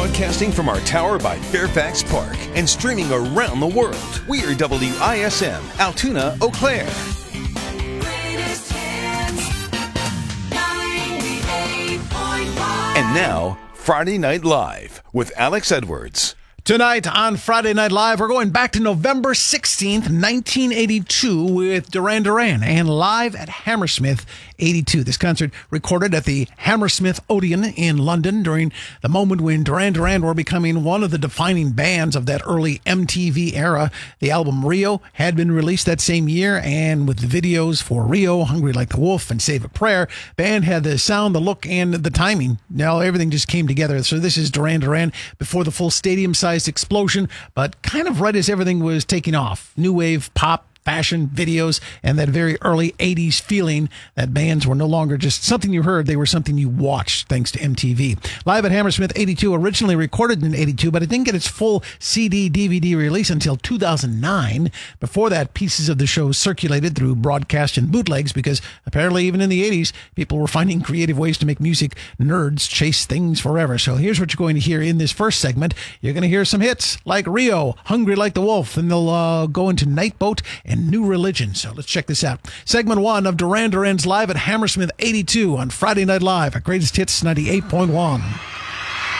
Broadcasting from our tower by Fairfax Park and streaming around the world. We are WISM, Altoona, Eau Claire. And now, Friday Night Live with Alex Edwards. Tonight on Friday Night Live, we're going back to November 16th, 1982 with Duran Duran and live at Hammersmith 82. This concert recorded at the Hammersmith Odeon in London during the moment when Duran Duran were becoming one of the defining bands of that early MTV era. The album Rio had been released that same year, and with the videos for Rio, Hungry Like the Wolf, and Save a Prayer, band had the sound, the look, and the timing. Now everything just came together. So this is Duran Duran before the full stadium-sized explosion, but kind of right as everything was taking off. New wave, pop, fashion, videos, and that very early 80s feeling that bands were no longer just something you heard, they were something you watched thanks to MTV. Live at Hammersmith 82, originally recorded in 82, but it didn't get its full CD, DVD release until 2009. Before that, pieces of the show circulated through broadcast and bootlegs because apparently even in the 80s, people were finding creative ways to make music nerds chase things forever. So here's what you're going to hear in this first segment. You're going to hear some hits like Rio, Hungry Like the Wolf, and they'll go into Night Boat and New Religion. So let's check this out. Segment one of Duran Duran's live at Hammersmith 82 on Friday Night Live at Greatest Hits 98.1.